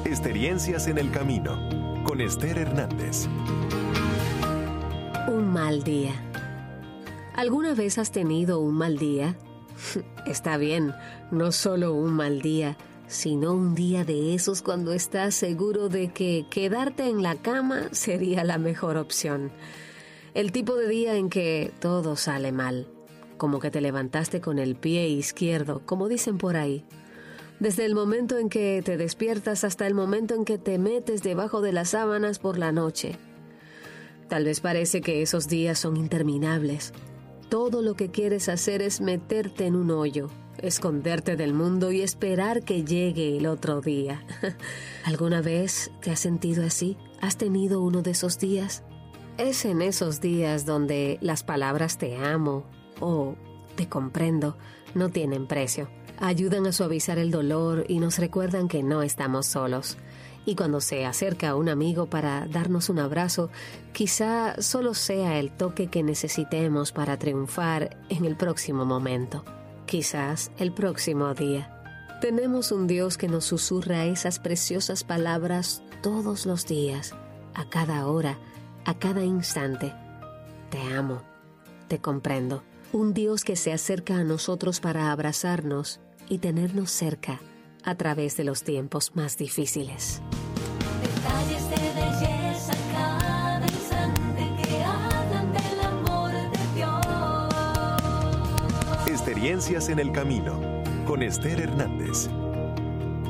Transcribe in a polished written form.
Experiencias en el camino, con Esther Hernández. Un mal día. ¿Alguna vez has tenido un mal día? Está bien, no solo un mal día, sino un día de esos cuando estás seguro de que quedarte en la cama sería la mejor opción. El tipo de día en que todo sale mal, como que te levantaste con el pie izquierdo, como dicen por ahí. Desde el momento en que te despiertas hasta el momento en que te metes debajo de las sábanas por la noche. Tal vez parece que esos días son interminables. Todo lo que quieres hacer es meterte en un hoyo, esconderte del mundo y esperar que llegue el otro día. ¿Alguna vez te has sentido así? ¿Has tenido uno de esos días? Es en esos días donde las palabras te amo o te comprendo no tienen precio. Ayudan a suavizar el dolor y nos recuerdan que no estamos solos. Y cuando se acerca un amigo para darnos un abrazo, quizá solo sea el toque que necesitemos para triunfar en el próximo momento. Quizás el próximo día. Tenemos un Dios que nos susurra esas preciosas palabras todos los días, a cada hora, a cada instante. Te amo, te comprendo. Un Dios que se acerca a nosotros para abrazarnos y tenernos cerca a través de los tiempos más difíciles. Detalles de belleza cada instante que hablan del amor de Dios. Experiencias en el camino, con Esther Hernández.